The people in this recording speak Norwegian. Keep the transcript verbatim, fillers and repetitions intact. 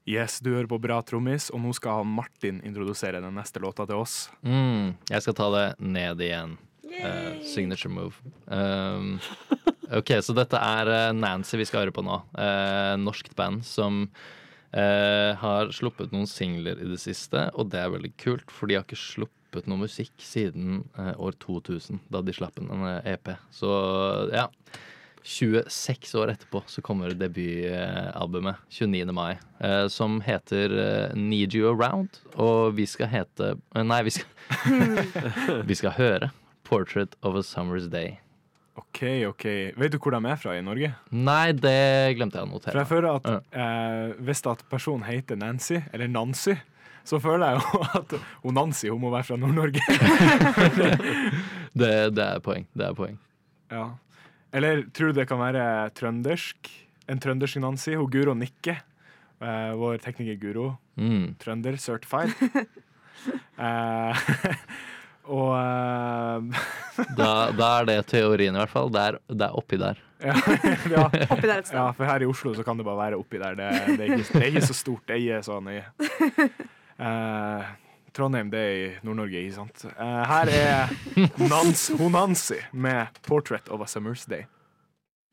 Yes, du hører på Bra Trommis, og nå skal han Martin introdusere den neste låta til oss. Mm, jeg skal ta det ned igjen. Uh, signature move. Um, ok, så dette er uh, Nancy vi skal høre på nå. Uh, norskt band som uh, har sluppet noen singler i det siste, og det er veldig kult, for de har ikke sluppet noe musikk siden uh, år to tusen, da de slapp en uh, E P. Så ja, tjueseks år etterpå så kommer debutalbumet tjueniende mai, uh, som heter uh, Need You Around, og vi skal hete uh, Nei, vi skal vi skal høre Portrait of a Summer's Day. Ok, ok. Vet du hvor de er fra i Norge? Nei, det glemte jeg å notere. For jeg føler at eh, hvis at personen heter Nancy, eller Nancy, så føler jeg jo at hun Nancy, hun må være fra Nord-Norge. det, det er poeng, det er poeng. Ja. Eller tror du det kan være trøndersk? En trøndersk Nancy, hun Guro Nikke, eh, vår tekniker Guro, mm. trønder, certified. eh, Og uh, da, da er det teorien i hvert fall. Det er, det er oppi der. ja, ja. Oppi der et sted. Ja, for her i Oslo så kan det bare være oppi der. Det, det, er, ikke, det er ikke så stort. Det er ikke så nøye. Uh, Trondheim, det er i Nord-Norge, ikke sant? Uh, her er Nans, hun Nancy med Portrait of a Summer's Day.